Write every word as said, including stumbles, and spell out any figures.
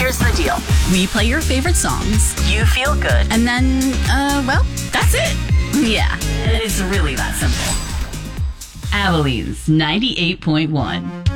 Here's the deal. We play your favorite songs. You feel good. And then, uh, well, that's it. Yeah. It's really that simple. Abilene ninety-eight point one.